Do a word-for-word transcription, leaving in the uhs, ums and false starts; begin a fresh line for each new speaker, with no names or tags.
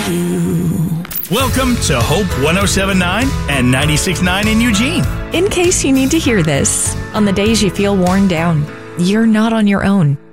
you.
Welcome to Hope one oh seven point nine and ninety-six point nine in Eugene.
In case you need to hear this, on the days you feel worn down, you're not on your own.